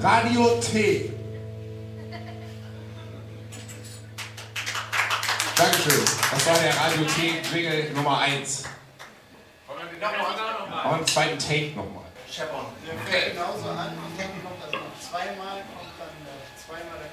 Radiothek. Dankeschön. Das war der Radiothek-Jingle Nummer 1. Und einen zweiten Take nochmal. Scheppern. Fängt genauso an. Ich denke, kommt das noch zweimal, kommt dann zweimal